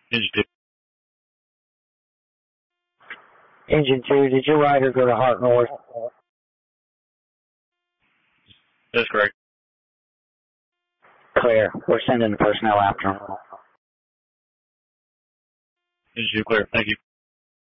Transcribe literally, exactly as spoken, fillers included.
Engine two. Engine two, did your rider go to Heart North? That's correct. Clear. We're sending the personnel after him. Engine two clear. Thank you.